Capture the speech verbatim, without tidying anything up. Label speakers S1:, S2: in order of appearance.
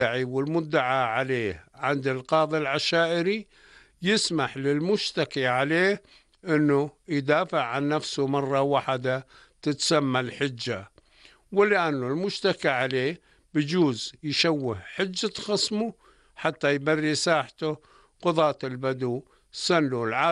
S1: والمدعى عليه عند القاضي العشائري يسمح للمشتكي عليه أنه يدافع عن نفسه مرة واحدة تتسمى الحجة، ولأنه المشتكى عليه بجوز يشوه حجة خصمه حتى يبري ساحته. قضاة البدو سنوا العالم